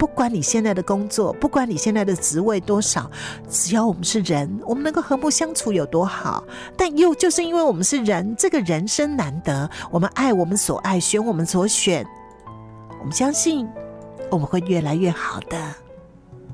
不管你现在的工作，不管你现在的职位多少，只要我们是人，我们能够和睦相处有多好。但又就是因为我们是人，这个人生难得，我们爱我们所爱，选我们所选，我们相信我们会越来越好的。